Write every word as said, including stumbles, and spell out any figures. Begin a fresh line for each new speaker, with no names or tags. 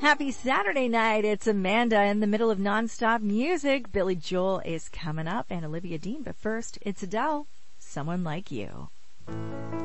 Happy Saturday night. It's Amanda in the middle of nonstop music. Billy Joel is coming up and Olivia Dean. But first, it's Adele, Someone Like You.